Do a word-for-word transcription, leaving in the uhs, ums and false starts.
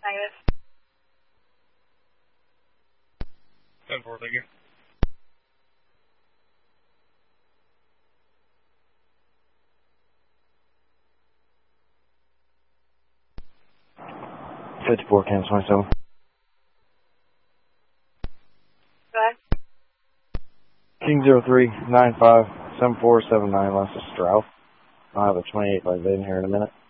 Negative. ten four, thank you. fifty-four, Kansas twenty-seven. Go ahead. King zero three nine five seven four seven nine, last is Strauss. I'll have a twenty-eight by in here in a minute.